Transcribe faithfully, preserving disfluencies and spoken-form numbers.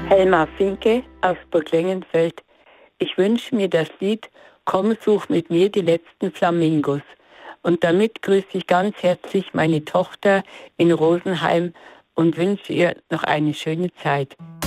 Helma Finke aus Burg Lengenfeld. Ich wünsche mir das Lied Komm, such mit mir die letzten Flamingos. Und damit grüße ich ganz herzlich meine Tochter in Rosenheim und wünsche ihr noch eine schöne Zeit.